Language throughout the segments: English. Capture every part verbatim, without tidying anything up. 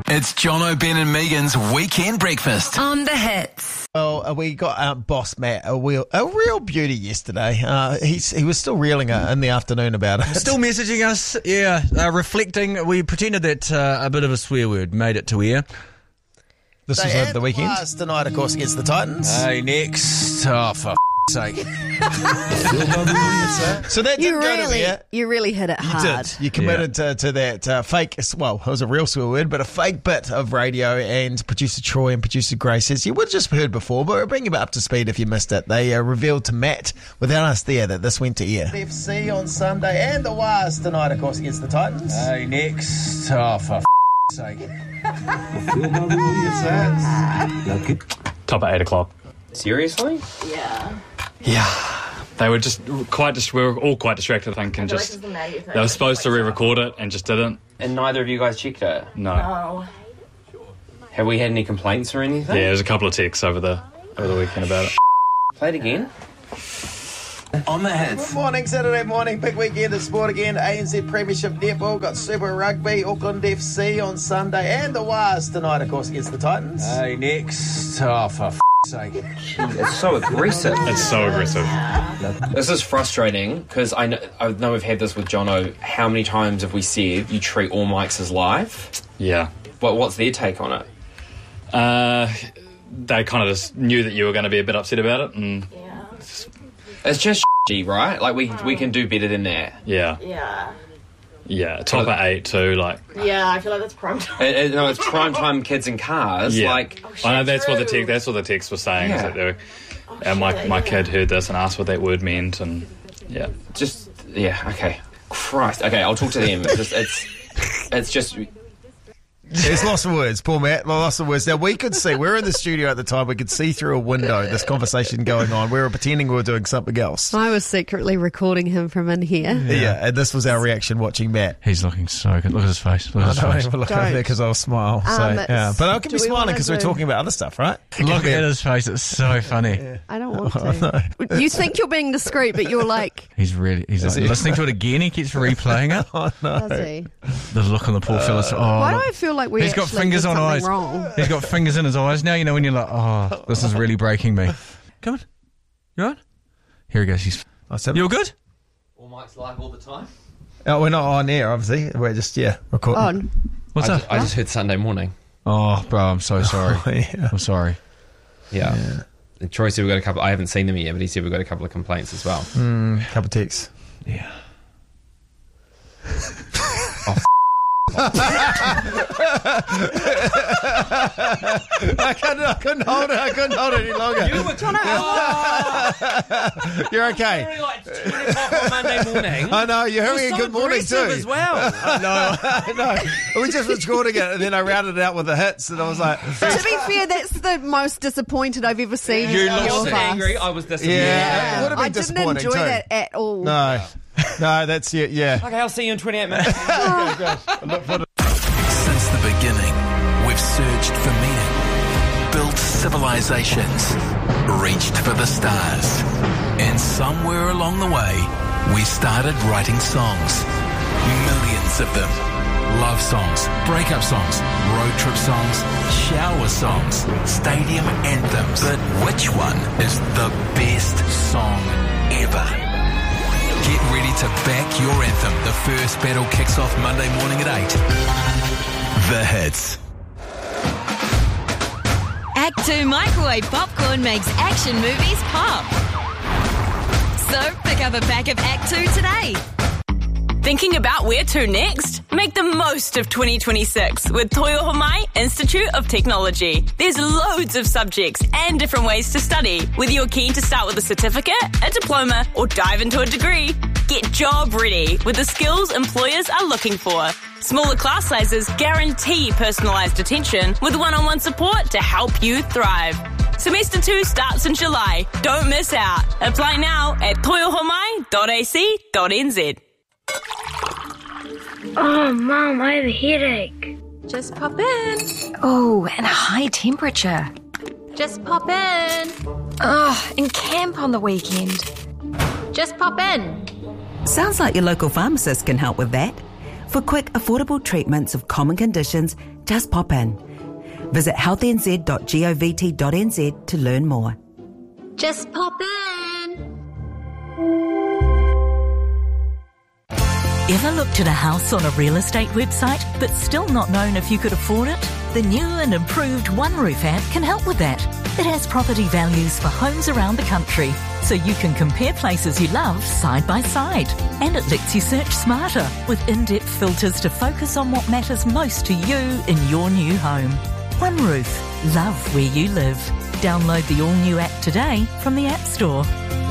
It's Jono, Ben and Megan's Weekend Breakfast. On the Hits. Well, uh, we got um, Boss Matt, a real, a real beauty yesterday. Uh, he's, he was still reeling uh, in the afternoon about it. Still messaging us, yeah, uh, reflecting. We pretended that uh, a bit of a swear word made it to air. This They was had over the weekend. last Tonight, of course, against the Titans. Hey, next. Oh, for f***ing sake. So that You didn't go to really, air. you really hit it You hard. did. You committed to, to that uh, fake, well, it was a real swear word, but a fake bit of radio. And producer Troy and producer Grace, as you would have just heard before, but we'll bring you up to speed if you missed it. They uh, revealed to Matt, without us there, that this went to air. F C on Sunday and the Wires tonight, of course, against the Titans. Hey, next. Oh, for f***ing sake. Top at eight o'clock. Seriously? Yeah. Yeah. They were just quite, dis- we were all quite distracted, I think, and just, they were supposed to re-record it and just didn't. And neither of you guys checked it? No. Oh. Have we had any complaints or anything? Yeah, there's a couple of texts over the, over the weekend about it. Play it again. On the Hits. Good morning, Saturday morning, big weekend of sport again. A N Z Premiership Netball, got Super Rugby, Auckland F C on Sunday, and the Wires tonight, of course, against the Titans. Hey, next. Oh, for f***ing sake. It's so aggressive. It's so aggressive. This is frustrating because I know, I know we've had this with Jono. How many times have we said you treat all mics as live? Yeah. What, what's their take on it? Uh, they kind of just knew that you were going to be a bit upset about it, and It's just shitty, right? Like, we we can do better than that. yeah. Yeah. Yeah, top at eight too, like... Yeah, I feel like that's prime time. It, it, no, it's prime time kids in cars. Yeah. Like, I know that's what the true. text, that's what the text was saying, is Yeah. that they were, Oh, and my, shit, my yeah. kid heard this and asked what that word meant, and yeah. just, yeah, okay. Christ. Okay, I'll talk to them. It's just, it's, it's just... He's lost for words, poor Matt, lost for words. Now, we could see, we were in the studio at the time, we could see through a window this conversation going on. We were pretending we were doing something else. I was secretly recording him from in here. Yeah, and this was our reaction watching Matt. He's looking so good. Look at his face. Look at his I don't face. even look Don't. over there because I'll smile. So, Um, yeah. But I can do be we smiling wanna because we're do- talking about other stuff, right? Look at his face. It's so funny. I don't want to. You think you're being discreet, but you're like, He's really, he's like, he? listening to it again. He keeps replaying it. Oh, no. does he? The look on the poor fella's. Oh, Why do look. I feel like we He's got actually fingers did on something eyes. wrong? He's got fingers in his eyes now. You know when you're like, oh, this is really breaking me. Come on. You all right? Here he goes. He's. I said, You all good? All mics live all the time? oh, we're not on air, obviously. We're just, yeah, recording. On. What's I, up? ju- I just heard Sunday morning. Oh, bro, I'm so sorry. Oh, yeah. I'm sorry. Yeah. And Troy said we've got a couple... I haven't seen them yet, but he said we've got a couple of complaints as well. Mm, couple of texts. Yeah. I couldn't, I couldn't hold it. I couldn't hold it any longer. You were trying to... You're okay. like ten o'clock on Monday morning. I know, you're having a good morning too. as well. No, no. We just were recording it and then I rounded it out with the hits and I was like, To be fair, that's the most disappointed I've ever seen You any of wasn't us. angry. I was disappointed. yeah, it would have been I didn't disappointing enjoy too. that at all. No, no, that's it, yeah. Okay, I'll see you in twenty-eight minutes. Since the beginning, we've searched for meaning, built civilizations, reached for the stars. And somewhere along the way, we started writing songs. Millions of them. Love songs, breakup songs, road trip songs, shower songs, stadium anthems. But which one is the best song ever? Get ready to back your anthem. The first battle kicks off Monday morning at eight. The Hits. Act two microwave popcorn makes action movies pop. So pick up a pack of Act two today. Thinking about where to next? Make the most of twenty twenty-six with Toyohomai Institute of Technology. There's loads of subjects and different ways to study. Whether you're keen to start with a certificate, a diploma, or dive into a degree, get job ready with the skills employers are looking for. Smaller class sizes guarantee personalised attention with one-on-one support to help you thrive. Semester two starts in July. Don't miss out. Apply now at toyohomai dot a c dot n z. Oh, Mom, I have a headache. Just pop in. Oh, and a high temperature. Just pop in. Oh, and camp on the weekend. Just pop in. Sounds like your local pharmacist can help with that. For quick, affordable treatments of common conditions, just pop in. Visit healthy n z dot govt dot n z to learn more. Just pop in. Ever looked at a house on a real estate website but still not known if you could afford it? The new and improved OneRoof app can help with that. It has property values for homes around the country, so you can compare places you love side by side. And it lets you search smarter with in-depth filters to focus on what matters most to you in your new home. OneRoof. Love where you live. Download the all-new app today from the App Store.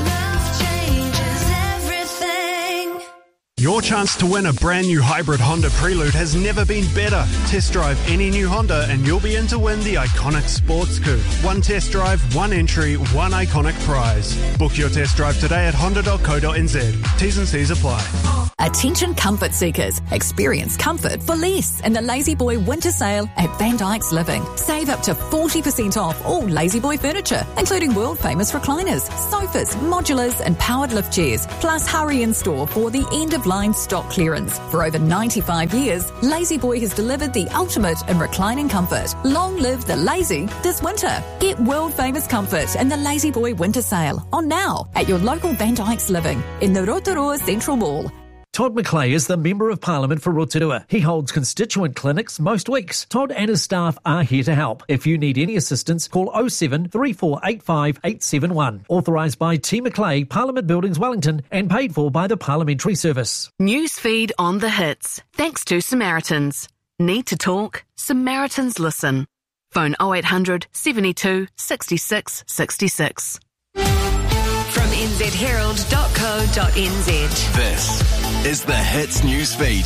Your chance to win a brand new hybrid Honda Prelude has never been better. Test drive any new Honda and you'll be in to win the iconic sports coupe. One test drive, one entry, one iconic prize. Book your test drive today at honda dot co dot n z. T's and C's apply. Attention comfort seekers. Experience comfort for less in the Lazy Boy winter sale at Van Dyke's Living. Save up to forty percent off all Lazy Boy furniture, including world-famous recliners, sofas, modulars and powered lift chairs. Plus hurry in store for the end-of-line stock clearance. For over ninety-five years, Lazy Boy has delivered the ultimate in reclining comfort. Long live the lazy this winter. Get world-famous comfort in the Lazy Boy winter sale on now at your local Van Dyke's Living in the Rotorua Central Mall. Todd McClay is the Member of Parliament for Rotorua. He holds constituent clinics most weeks. Todd and his staff are here to help. If you need any assistance, call oh seven three four eight five eight seven one. Authorised by T McClay, Parliament Buildings, Wellington, and paid for by the Parliamentary Service. Newsfeed on the hits. Thanks to Samaritans. Need to talk? Samaritans listen. Phone oh eight hundred seventy-two sixty-six sixty-six. From n z herald dot co dot n z. This is the Hits Newsfeed.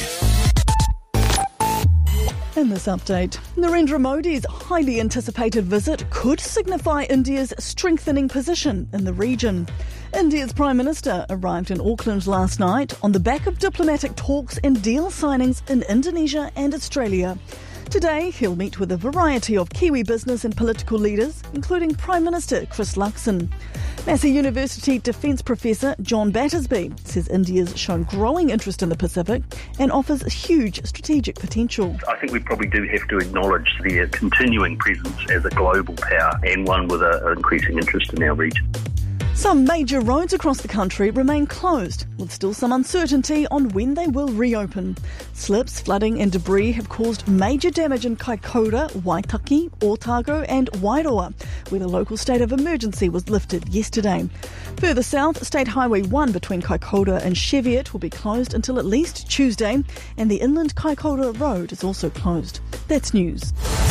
In this update, Narendra Modi's highly anticipated visit could signify India's strengthening position in the region. India's Prime Minister arrived in Auckland last night on the back of diplomatic talks and deal signings in Indonesia and Australia. Today, he'll meet with a variety of Kiwi business and political leaders, including Prime Minister Chris Luxon. Massey University Defence Professor John Battersby says India's shown growing interest in the Pacific and offers huge strategic potential. I think we probably do have to acknowledge their continuing presence as a global power and one with an increasing interest in our region. Some major roads across the country remain closed, with still some uncertainty on when they will reopen. Slips, flooding and debris have caused major damage in Kaikoura, Waitaki, Otago and Wairoa, where the local state of emergency was lifted yesterday. Further south, State Highway one between Kaikoura and Cheviot will be closed until at least Tuesday, and the inland Kaikoura Road is also closed. That's news.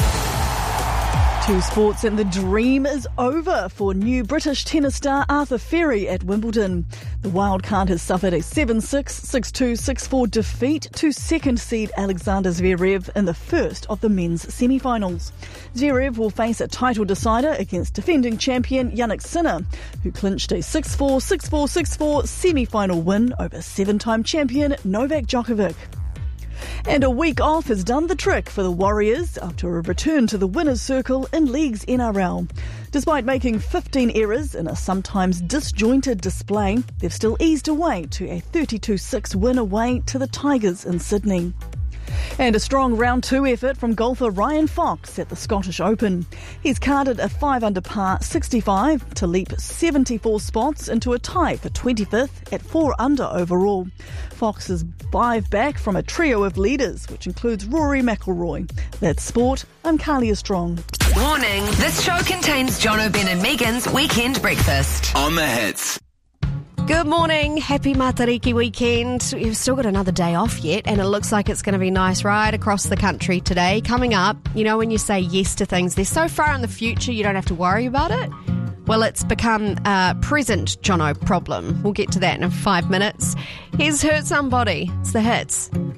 To sports, and the dream is over for new British tennis star Arthur Ferry at Wimbledon. The wildcard has suffered a seven six, six two, six four defeat to second seed Alexander Zverev in the first of the men's semi-finals. Zverev will face a title decider against defending champion Jannik Sinner, who clinched a six four, six four, six four semi-final win over seven-time champion Novak Djokovic. And a week off has done the trick for the Warriors after a return to the winner's circle in League's N R L. Despite making fifteen errors in a sometimes disjointed display, they've still eased away to a thirty-two six win away to the Tigers in Sydney. And a strong round two effort from golfer Ryan Fox at the Scottish Open. He's carded a five under par sixty-five to leap seventy-four spots into a tie for twenty-fifth at four under overall. Fox is five back from a trio of leaders, which includes Rory McIlroy. That's sport. I'm Kalia Strong. Warning, this show contains Jono, Ben and Megan's Weekend Breakfast. On the Hits. Good morning. Happy Matariki weekend. We've still got another day off yet, and it looks like it's going to be nice right across the country today. Coming up, you know when you say yes to things, they're so far in the future you don't have to worry about it? Well, it's become a present Jono problem. We'll get to that in five minutes. Here's Hurt Somebody. It's the Hits.